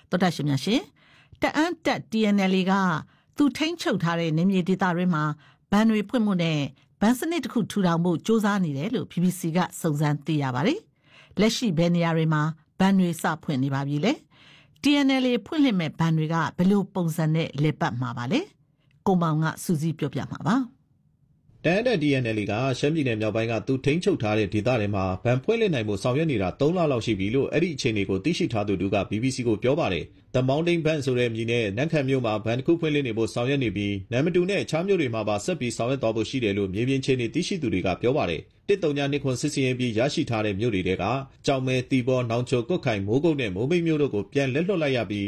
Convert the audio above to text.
တော်တရှင်များရှင်တအန်းတက် TNL ကသူထိန်းချုပ်ထားတဲ့နေမြေဒေသတွေမှာဘဏ်တွေဖွင့်မှုနဲ့ဘဏ်စနစ်တစ်ခုထူထောင်ဖို့စ조사နေတယ်လို့ BBC ကစုံစမ်းသိရပါတယ်လက်ရှိဘယ်နေရာတွေမှာဘဏ်တွေစဖွင့်နေပါပြီလဲ TNL ဖွင့်လှစ်မဲ့ဘဏ်တွေကဘယ်လိုပုံစံနဲ့လဲပတ်မှာပါလဲကိုမောင်ကစူးစီးပြောပြမှာပါတန်တဲ့ DNL ကရှမ်းပြည်နယ်မြောက်ပိုင်းကသူထိန်းချုပ်ထားတဲ့ဒေသတွေမှာဘဏ်ဖွင့်လှစ်နိုင်မှုဆောင်ရွက်နေတာ3လလောက်ရှိပြီလို့အဲ့ဒီအခြေအနေကိုသိရှိထားသူက BBC ကိုပြောပါတယ်။ The Mountain Bank ဆိုတဲ့မြေနဲ့နန်းခမ်းမြို့မှာဘဏ်တစ်ခုဖွင့်လှစ်နေဖို့ဆောင်ရွက်နေပြီးနမ်မတူနဲ့အခြားမြို့တွေမှာပါဆက်ပြီးဆောင်ရွက်သွားဖို့ရှိတယ်လို့မြေပြင်ခြေနေသိရှိသူတွေကပြောပါတယ်။139ခွန်စစ်စင်ပြီးရရှိထားတဲ့မြို့တွေကကြောင်မဲတီဘောနောင်ချိုကွတ်ခိုင်မိုးကုတ်နဲ့မိုးမိတ်မြို့တို့ကိုပြန်လက်လွှတ်လိုက်ရပြီး